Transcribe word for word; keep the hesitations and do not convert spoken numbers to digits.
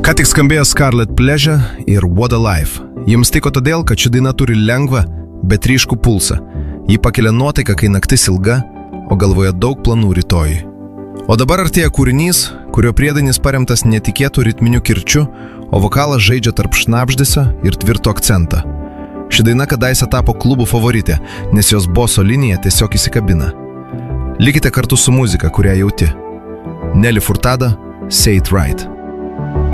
Ką tik skambėjo Scarlet Pleasure ir What a Life. Jums tiko todėl, kad ši daina turi lengvą, bet ryškų pulsą. Ji pakelia nuotaiką, kai naktis ilga, o galvoje daug planų rytojui. O dabar artėja kūrinys, kurio priedainis paremtas netikėtų ritminiu kirčiu, o vokalas žaidžia tarp šnabždesio ir tvirto akcentą. Ši daina kadaise tapo klubų favoritė, nes jos boso linija tiesiog įsikabina. Likite kartu su muzika, kurią jauti. Nelly Furtado, Say It Right.